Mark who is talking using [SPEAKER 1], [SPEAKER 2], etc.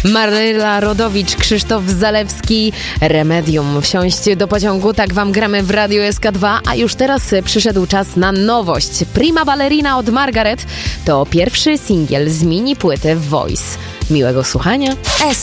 [SPEAKER 1] Maryla Rodowicz, Krzysztof Zalewski, Remedium. Wsiąść do pociągu, tak wam gramy w Radiu SK2, a już teraz przyszedł czas na nowość. Prima Ballerina od Margaret to pierwszy singiel z mini płyty Voice. Miłego słuchania.